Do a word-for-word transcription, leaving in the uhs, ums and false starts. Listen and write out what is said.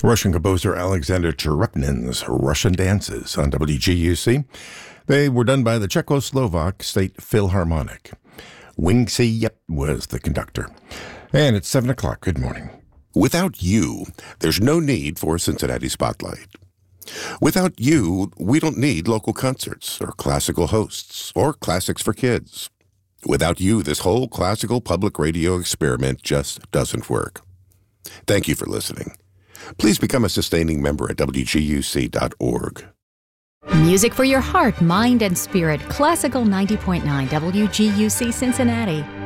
Russian composer Alexander Cherepinin's Russian Dances on W G U C. They were done by the Czechoslovak State Philharmonic. Wingsy Yep was the conductor. And it's seven o'clock. Good morning. Without you, there's no need for Cincinnati Spotlight. Without you, we don't need local concerts or classical hosts or classics for kids. Without you, this whole classical public radio experiment just doesn't work. Thank you for listening. Please become a sustaining member at W G U C dot org. Music for your heart, mind, and spirit. Classical ninety point nine W G U C Cincinnati.